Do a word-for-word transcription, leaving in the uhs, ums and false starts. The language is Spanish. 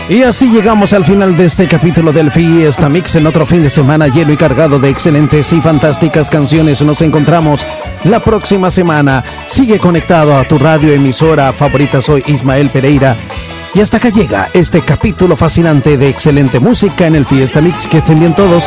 Y así llegamos al final de este capítulo del Fiesta Mix, en otro fin de semana lleno y cargado de excelentes y fantásticas canciones. Nos encontramos la próxima semana. Sigue conectado a tu radio emisora favorita. Soy Ismael Pereira. Y hasta acá llega este capítulo fascinante de excelente música en el Fiesta Mix. Que estén bien todos.